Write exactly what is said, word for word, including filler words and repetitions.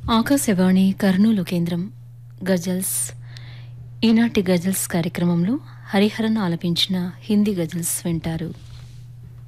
ఆకాశవాణి కర్నూలు కేంద్రం గజల్స్ ఈనాటి గజల్స్ కార్యక్రమంలో హరిహరన్ ఆలపించిన హిందీ గజల్స్ వింటారు.